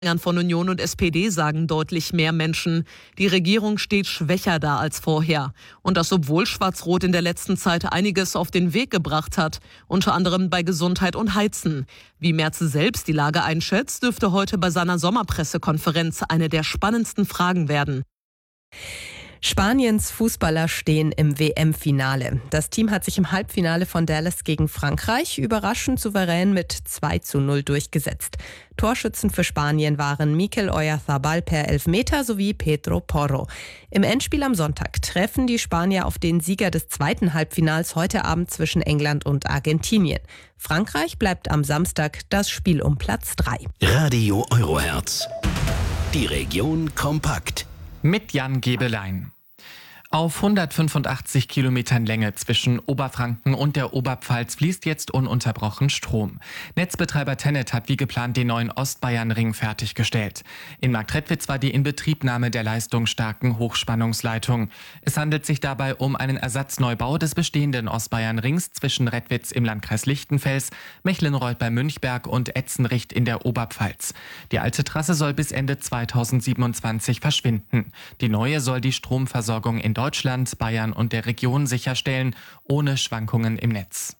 Von Union und SPD sagen deutlich mehr Menschen. Die Regierung steht schwächer da als vorher. Und das, obwohl Schwarz-Rot in der letzten Zeit einiges auf den Weg gebracht hat. Unter anderem bei Gesundheit und Heizen. Wie Merz selbst die Lage einschätzt, dürfte heute bei seiner Sommerpressekonferenz eine der spannendsten Fragen werden. Spaniens Fußballer stehen im WM-Finale. Das Team hat sich im Halbfinale von Dallas gegen Frankreich überraschend souverän mit 2:0 durchgesetzt. Torschützen für Spanien waren Mikel Oyarzabal per Elfmeter sowie Pedro Porro. Im Endspiel am Sonntag treffen die Spanier auf den Sieger des zweiten Halbfinals heute Abend zwischen England und Argentinien. Frankreich bleibt am Samstag das Spiel um Platz 3. Radio Eurohertz. Die Region kompakt. Mit Jan Gebelein. Auf 185 Kilometern Länge zwischen Oberfranken und der Oberpfalz fließt jetzt ununterbrochen Strom. Netzbetreiber TenneT hat wie geplant den neuen Ostbayernring fertiggestellt. In Marktredwitz war die Inbetriebnahme der leistungsstarken Hochspannungsleitung. Es handelt sich dabei um einen Ersatzneubau des bestehenden Ostbayernrings zwischen Redwitz im Landkreis Lichtenfels, Mechlenreuth bei Münchberg und Etzenricht in der Oberpfalz. Die alte Trasse soll bis Ende 2027 verschwinden. Die neue soll die Stromversorgung in Deutschland, Bayern und der Region sicherstellen, ohne Schwankungen im Netz.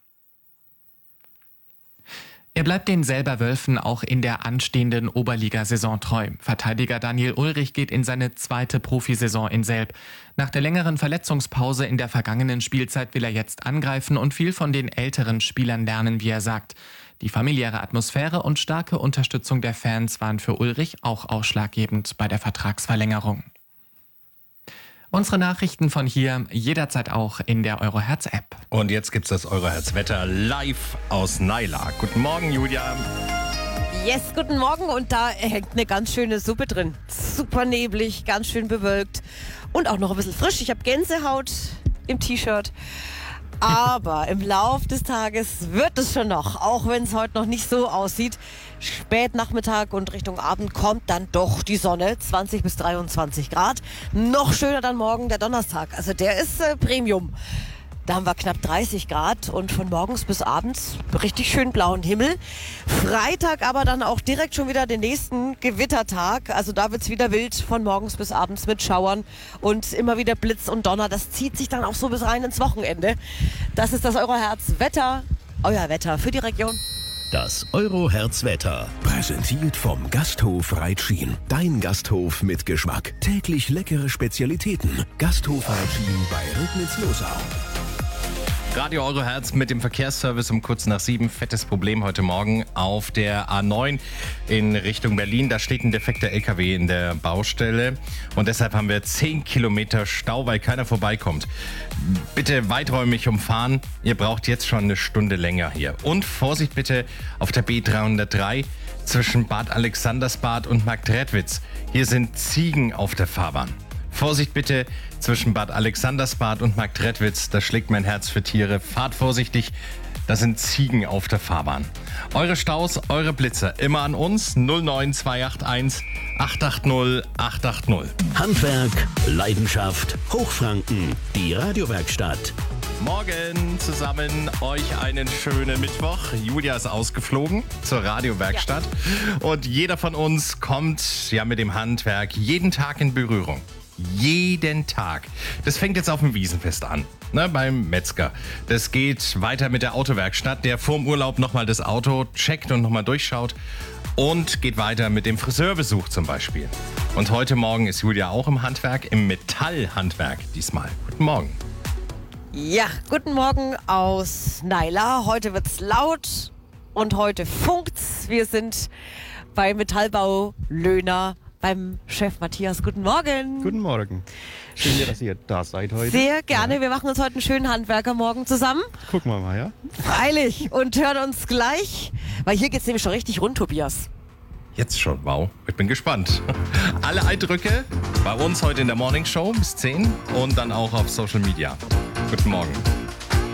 Er bleibt den Selberwölfen auch in der anstehenden Oberligasaison treu. Verteidiger Daniel Ulrich geht in seine zweite Profisaison in Selb. Nach der längeren Verletzungspause in der vergangenen Spielzeit will er jetzt angreifen und viel von den älteren Spielern lernen, wie er sagt. Die familiäre Atmosphäre und starke Unterstützung der Fans waren für Ulrich auch ausschlaggebend bei der Vertragsverlängerung. Unsere Nachrichten von hier jederzeit auch in der Eurohertz-App. Und jetzt gibt's das Eurohertz-Wetter live aus Naila. Guten Morgen, Julia. Yes, guten Morgen. Und da hängt eine ganz schöne Suppe drin. Super neblig, ganz schön bewölkt und auch noch ein bisschen frisch. Ich habe Gänsehaut im T-Shirt. Aber im Lauf des Tages wird es schon noch, auch wenn es heute noch nicht so aussieht. Spät Nachmittag und Richtung Abend kommt dann doch die Sonne, 20 bis 23 Grad. Noch schöner dann morgen der Donnerstag, also der ist Premium. Da haben wir knapp 30 Grad und von morgens bis abends richtig schön blauen Himmel. Freitag aber dann auch direkt schon wieder den nächsten Gewittertag. Also da wird's wieder wild von morgens bis abends mit Schauern und immer wieder Blitz und Donner. Das zieht sich dann auch so bis rein ins Wochenende. Das ist das Eurohertz-Wetter, euer Wetter für die Region. Das Eurohertz-Wetter. Präsentiert vom Gasthof Reitschien. Dein Gasthof mit Geschmack. Täglich leckere Spezialitäten. Gasthof Reitschien bei Ribnitz-Losau. Radio Eurohertz mit dem Verkehrsservice um kurz nach 7. Fettes Problem heute Morgen auf der A9 in Richtung Berlin. Da steht ein defekter LKW in der Baustelle und deshalb haben wir 10 Kilometer Stau, weil keiner vorbeikommt. Bitte weiträumig umfahren. Ihr braucht jetzt schon eine Stunde länger hier. Und Vorsicht bitte auf der B303 zwischen Bad Alexandersbad und Marktredwitz. Hier sind Ziegen auf der Fahrbahn. Vorsicht bitte zwischen Bad Alexandersbad und Marktredwitz, da schlägt mein Herz für Tiere. Fahrt vorsichtig, da sind Ziegen auf der Fahrbahn. Eure Staus, eure Blitzer, immer an uns 09281 880 880. Handwerk, Leidenschaft, Hochfranken, die Radiowerkstatt. Morgen zusammen euch einen schönen Mittwoch. Julia ist ausgeflogen zur Radiowerkstatt und jeder von uns kommt ja mit dem Handwerk jeden Tag in Berührung. Jeden Tag. Das fängt jetzt auf dem Wiesenfest an, beim Metzger. Das geht weiter mit der Autowerkstatt, der vorm Urlaub nochmal das Auto checkt und nochmal durchschaut. Und geht weiter mit dem Friseurbesuch zum Beispiel. Und heute Morgen ist Julia auch im Handwerk, im Metallhandwerk diesmal. Guten Morgen. Ja, guten Morgen aus Naila. Heute wird's laut und heute funkt's. Wir sind bei Metallbau Löhner beim Chef Matthias. Guten Morgen. Guten Morgen. Schön, dass ihr da seid heute. Sehr gerne. Ja. Wir machen uns heute einen schönen Handwerkermorgen zusammen. Gucken wir mal, ja? Freilich. Und hören uns gleich, weil hier geht's nämlich schon richtig rund, Tobias. Jetzt schon, wow. Ich bin gespannt. Alle Eindrücke bei uns heute in der Morning Show bis 10 und dann auch auf Social Media. Guten Morgen.